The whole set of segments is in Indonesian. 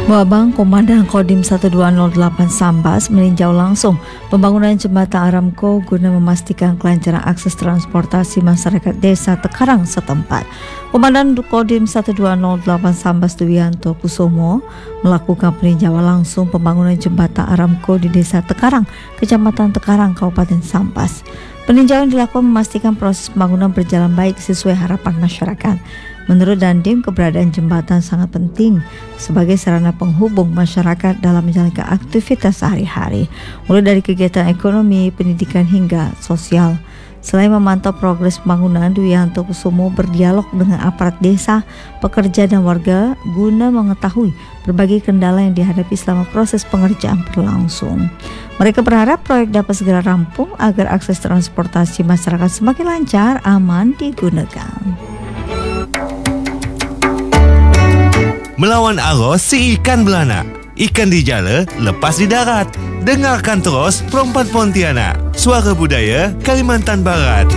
Babang Komandan Kodim 1208 Sambas meninjau langsung pembangunan jembatan Aramco guna memastikan kelancaran akses transportasi masyarakat desa Tekarang setempat. Komandan Kodim 1208 Sambas Duwianto Kusumo melakukan peninjauan langsung pembangunan jembatan Aramco di desa Tekarang, Kecamatan Tekarang, Kabupaten Sambas. Peninjauan dilakukan memastikan proses pembangunan berjalan baik sesuai harapan masyarakat. Menurut Dandim, keberadaan jembatan sangat penting sebagai sarana penghubung masyarakat dalam menjalankan aktivitas sehari-hari, mulai dari kegiatan ekonomi, pendidikan hingga sosial. Selain memantau progres pembangunan, Duwianto Kusumo berdialog dengan aparat desa, pekerja dan warga guna mengetahui berbagai kendala yang dihadapi selama proses pengerjaan berlangsung. Mereka berharap proyek dapat segera rampung agar akses transportasi masyarakat semakin lancar, aman digunakan. Melawan arus si ikan belana, ikan di jala lepas di darat. Dengarkan terus Perempuan Pontianak, Suara Budaya Kalimantan Barat.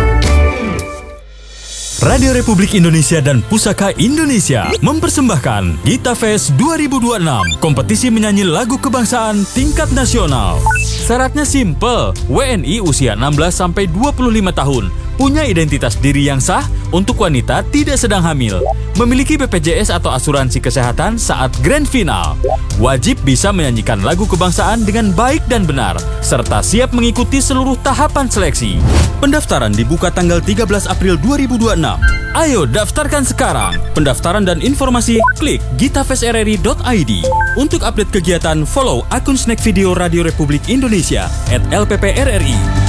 Radio Republik Indonesia dan Pusaka Indonesia mempersembahkan Gita Fest 2026, kompetisi menyanyi lagu kebangsaan tingkat nasional. Syaratnya simple, WNI usia 16-25 tahun, punya identitas diri yang sah, untuk wanita tidak sedang hamil, memiliki BPJS atau asuransi kesehatan saat grand final, wajib bisa menyanyikan lagu kebangsaan dengan baik dan benar, serta siap mengikuti seluruh tahapan seleksi. Pendaftaran dibuka tanggal 13 April 2026. Ayo daftarkan sekarang. Pendaftaran dan informasi klik gitafestrri.id. Untuk update kegiatan, follow akun Snack Video Radio Republik Indonesia @LPPRRI.